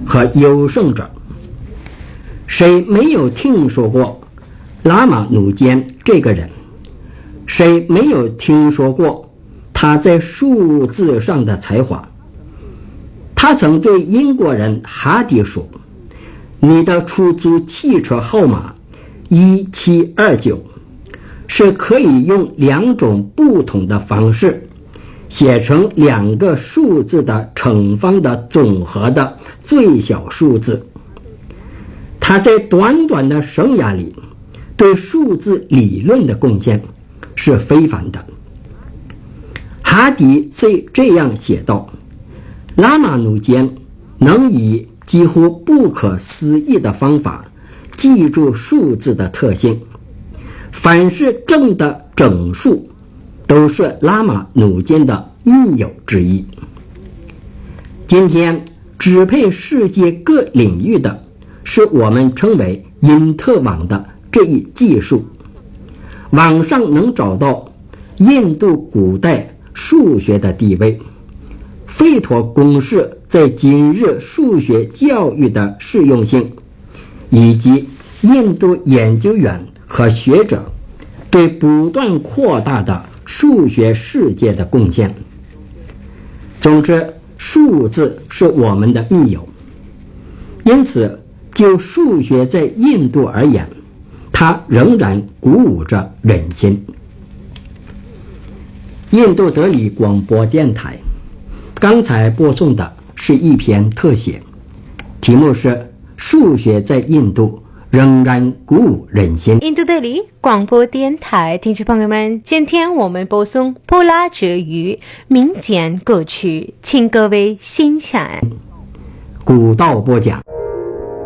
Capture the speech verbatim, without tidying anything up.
和优胜者。谁没有听说过拉马努坚这个人？谁没有听说过他在数字上的才华？他曾对英国人哈迪说：“你的出租汽车号码一七二九是可以用两种不同的方式写成两个数字的乘方的总和的最小数字。”他在短短的生涯里对数字理论的贡献是非凡的。哈迪这这样写道：拉马努坚能以几乎不可思议的方法记住数字的特性，凡是正的整数都是拉马努坚的密友之一。今天支配世界各领域的是我们称为因特网的这一技术。网上能找到印度古代数学的地位，费陀公式在今日数学教育的适用性，以及印度研究员和学者对不断扩大的数学世界的贡献。总之，数字是我们的密友。因此就数学在印度而言，它仍然鼓舞着人心。印度德里广播电台刚才播送的是一篇特写，题目是数学在印度仍然鼓舞人心。 印度德里广播电台听众朋友们，今天我们播送波拉哲语民间歌曲，请各位欣赏。 古道播讲。